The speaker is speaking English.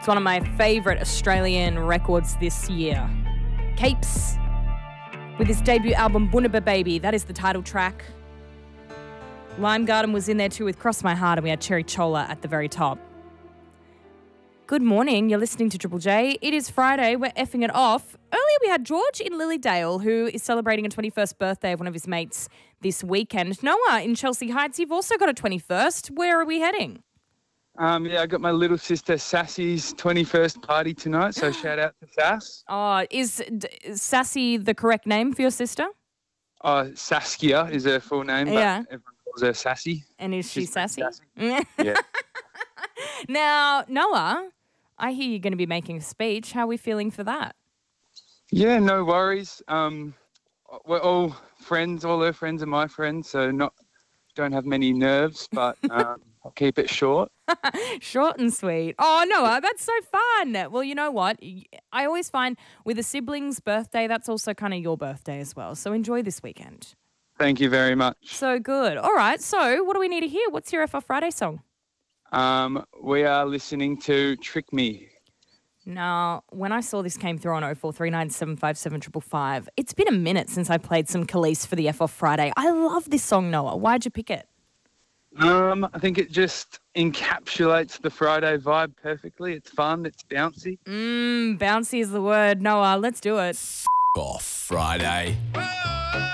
It's one of my favourite Australian records this year. Capes, with his debut album, Bunaba Baby. That is the title track. Lime Garden was in there too with Cross My Heart, and we had Cherry Chola at the very top. Good morning. You're listening to Triple J. It is Friday. We're effing it off. Earlier we had George in Lilydale, who is celebrating a 21st birthday of one of his mates this weekend. Noah in Chelsea Heights, you've also got a 21st. Where are we heading? I got my little sister Sassy's 21st party tonight, so shout out to Sass. Oh, is Sassy the correct name for your sister? Saskia is her full name, but everyone calls her Sassy. And is she sassy? Yeah. Now, Noah, I hear you're going to be making a speech. How are we feeling for that? Yeah, no worries. We're all friends. All her friends are my friends, so don't have many nerves, but I'll keep it short. Short and sweet. Oh, Noah, that's so fun. Well, you know what? I always find with a sibling's birthday, that's also kind of your birthday as well. So enjoy this weekend. Thank you very much. So good. All right. So what do we need to hear? What's your FR Friday song? We are listening to Trick Me. Now, when I saw this came through on 0439757555, it's been a minute since I played some Khalees for the F Off Friday. I love this song, Noah. Why'd you pick it? I think it just encapsulates the Friday vibe perfectly. It's fun. It's bouncy. Bouncy is the word. Noah, let's do it. Off Friday.